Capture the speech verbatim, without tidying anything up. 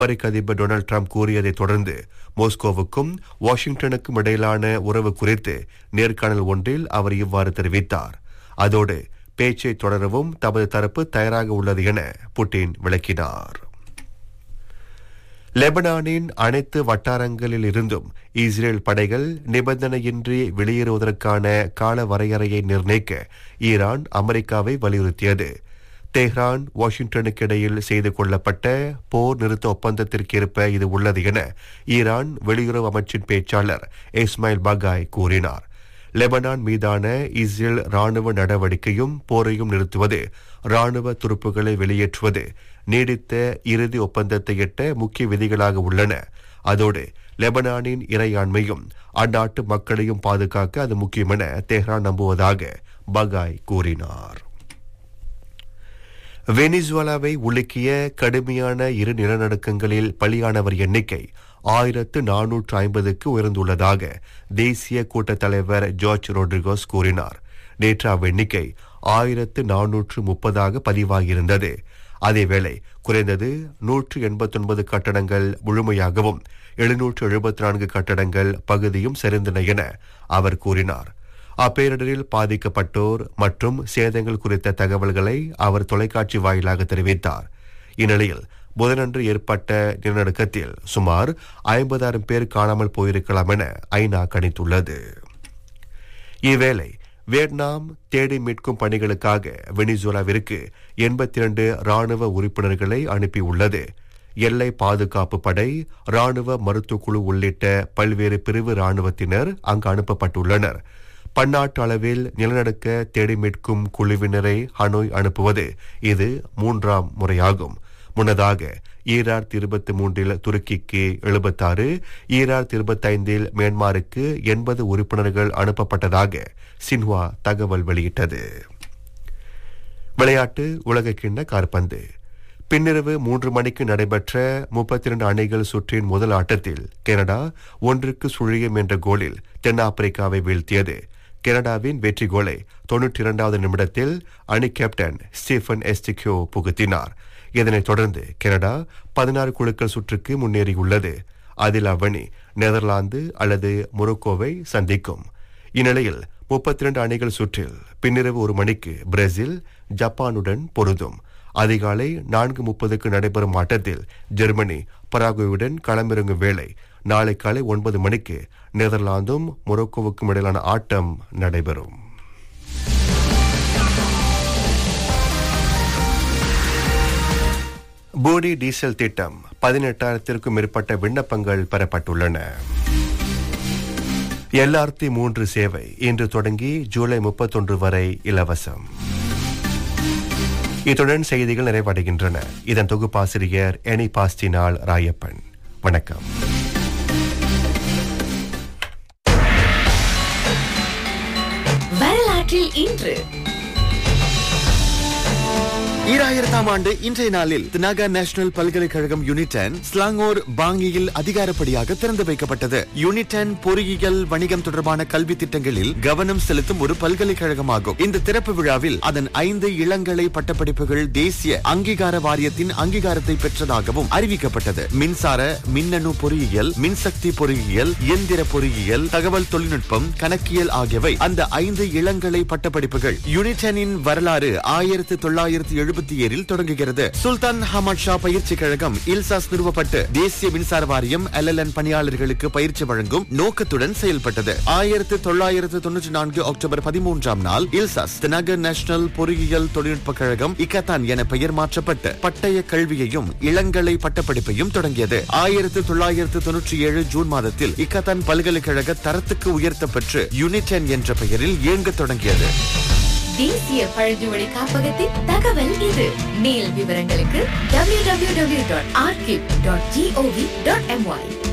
அமெரிக்க அதிபர் Donald Trump கூறியதை தொடர்ந்து மாஸ்கோவுக்கும் வாஷிங்டனுக்கும் இடையிலான உறவு குறித்து நேர்காணல் ஒன்றில் அவர் இவ்வாறு தெரிவித்தார். அதோடு பேச்சை தொடரவும் தமது தரப்பு தயாராக உள்ளது என புட்டின் விளக்கினார். லெபனானின் அனைத்து வட்டாரங்களில் இருந்தும் இஸ்ரேல் படைகள் நிபந்தனையின்றி வெளியேறுவதற்கான கால வரையறையை நிர்ணயிக்க ஈரான் அமெரிக்காவை வலியுறுத்தியது. தெஹ்ரான் வாஷிங்டனுக்கு இடையில் செய்து கொள்ளப்பட்ட போர் நிறுத்த ஒப்பந்தத்திற்கேற்ப இது உள்ளது என ஈரான் வெளியுறவு அமைச்சின் பேச்சாளர் இஸ்மாயில் பகாய் கூறினார். லெபனான் மீதான இஸ்ரேல் ராணுவ நடவடிக்கையும் போரையும் நிறுத்துவது, ராணுவ துருப்புகளை வெளியேற்றுவது நீடித்த இறுதி ஒப்பந்தத்தை எட்ட முக்கிய விதிகளாக உள்ளன. அதோடு லெபனானின் இறையாண்மையும் அந்நாட்டு மக்களையும் பாதுகாக்க அது முக்கியம் என தெஹ்ரான் நம்புவதாக பகாய் கூறினார். வெனிசுவேலாவை உலுக்கிய கடுமையான இரு நிலநடுக்கங்களில் பலியானவர் எண்ணிக்கை ஆயிரத்து நானூற்று ஐம்பதுக்கு உயர்ந்துள்ளதாக தேசிய கூட்டத் தலைவர் ஜார்ஜ் ரோட்ரிகோஸ் கூறினார். நேற்று அவ்வெண்ணிக்கை ஆயிரத்து நானூற்று முப்பதாக பதிவாகியிருந்தது. அதேவேளை குறைந்தது நூற்று எண்பத்தி ஒன்பது கட்டடங்கள் முழுமையாகவும் எழுநூற்று எழுபத்தி நான்கு கட்டடங்கள் பகுதியும் சரிந்தன என அவர் கூறினார். அப்பேரிடரில் பாதிக்கப்பட்டோர் மற்றும் சேதங்கள் குறித்த தகவல்களை அவர் தொலைக்காட்சி வாயிலாக தெரிவித்தார். இந்நிலையில் புதனன்று ஏற்பட்ட நிலநடுக்கத்தில் சுமார் ஐம்பதாயிரம் பேர் காணாமல் போயிருக்கலாம் என ஐநா கணித்துள்ளது. இவ்வேளை வியட்நாம் தேடி மீட்கும் பணிகளுக்காக வெனிசுவேலாவிற்கு எண்பத்தி இரண்டு ராணுவ உறுப்பினர்களை அனுப்பியுள்ளது. எல்லை பாதுகாப்பு படை, ராணுவ மருத்துவக்குழு உள்ளிட்ட பல்வேறு பிரிவு ராணுவத்தினர் அங்கு அனுப்பப்பட்டுள்ளனர். பன்னாட்டு அளவில் நிலநடுக்க தேடி மீட்கும் குழுவினரை ஹனோய் அனுப்புவது இது மூன்றாம் முறையாகும். முன்னதாக ஈராயிரத்தி இருபத்தி மூன்றில் துருக்கிக்கு எழுபத்தாறு, ஈராயிரத்தி இருபத்தி ஐந்தில் மியான்மருக்கு எண்பது உறுப்பினர்கள் அனுப்பப்பட்டதாக சின்ஹுவா தகவல் வெளியிட்டது. விளையாட்டு உலகக்கிண்ண காற்பந்து. பின்னிரவு மூன்று மணிக்கு நடைபெற்ற முப்பத்தி இரண்டு அணிகள் சுற்றின் முதல் ஆட்டத்தில் கனடா ஒன்றுக்கு சுழியம் என்ற கோலில் தென்னாப்பிரிக்காவை வீழ்த்தியது. கனடாவின் வெற்றி கோலை தொன்னூற்றி இரண்டாவது நிமிடத்தில் அணி கேப்டன் ஸ்டீஃபன் எஸ்டிக்யோ புகுத்தினார். இதனைத் தொடர்ந்து கனடா பதினாறு குழுக்கள் சுற்றுக்கு முன்னேறியுள்ளது. அதில் அவ்வணி நெதர்லாந்து அல்லது மொரோக்கோவை சந்திக்கும். இந்நிலையில் முப்பத்தி இரண்டு அணிகள் சுற்றில் பின்னிரவு ஒரு மணிக்கு பிரேசில் ஜப்பானுடன் பொருந்தும். அதிகாலை நான்கு முப்பதுக்கு நடைபெறும் ஆட்டத்தில் ஜெர்மனி பராகுவேயுடன் களமிறங்கும் வேளை நாளை காலை ஒன்பது மணிக்கு நெதர்லாந்தும் மொரோக்கோவுக்கும் இடையிலான ஆட்டம் நடைபெறும். போடி டீசல் திட்டம் பதினெட்டாயிரத்திற்கும் மேற்பட்ட விண்ணப்பங்கள் பெறப்பட்டுள்ளன. எல்ஆர்டி மூன்று சேவை இன்று தொடங்கி ஜூலை முப்பத்தொன்று வரை இலவசம். இத்துடன் செய்திகள் நிறைவடைகின்றன. இதன் தொகுப்பாசிரியர் எனி பாஸ்டினால் ராயப்பன். வணக்கம். வரலாற்றில் இன்று ஈராயிரத்தாம் ஆண்டு இன்றைய நாளில் தினாகா நேஷனல் பல்கலைக்கழகம் யூனிடன் ஸ்லாங்கோர் பாங்கியில் அதிகாரப்படியாக திறந்து வைக்கப்பட்டது. யூனிடன் பொறியியல் வணிகம் தொடர்பான கல்வி திட்டங்களில் கவனம் செலுத்தும் ஒரு பல்கலைக்கழகமாகும். இந்த திறப்பு விழாவில் அதன் ஐந்து இளங்கலை பட்டப்படிப்புகள் தேசிய அங்கீகார வாரியத்தின் அங்கீகாரத்தை பெற்றதாகவும் அறிவிக்கப்பட்டது. மின்சார, மின்னணு பொறியியல், மின்சக்தி பொறியியல், இயந்திர பொறியியல், தகவல் தொழில்நுட்பம், கணக்கியல் ஆகியவை அந்த ஐந்து இளங்கலை பட்டப்படிப்புகள். யூனிடனின் வரலாறு ஆயிரத்தி தொள்ளாயிரத்தி எழுபத்தி ஏழில் தொடங்குகிறது. சுல்தான் ஹமாட் ஷா பயிற்சி கழகம் இல்சாஸ் நிறுவப்பட்டு தேசிய மின்சார வாரியம் எல் எல் என் பணியாளர்களுக்கு பயிற்சி வழங்கும் நோக்கத்துடன் செயல்பட்டது. ஆயிரத்தி தொள்ளாயிரத்தி தொன்னூற்றி நான்கு அக்டோபர் பதிமூன்றாம் நாள் இல்சாஸ் தினாகர் நேஷனல் பொறியியல் தொழில்நுட்ப கழகம் இக்கத்தான் என பெயர் மாற்றப்பட்டு பட்டய கல்வியையும் இளங்கலை பட்டப்படிப்பையும் தொடங்கியது. ஆயிரத்தி தொள்ளாயிரத்தி தொன்னூற்றி ஏழு ஜூன் மாதத்தில் இக்கத்தான் பல்கலைக்கழக தரத்துக்கு உயர்த்தப்பெற்று யூனிடன் என்ற பெயரில் இயங்க தொடங்கியது. தேசிய பழங்குடி காப்பகத்தின் தகவல் இது. மேல் விவரங்களுக்கு W W W dot archive dot gov dot MY.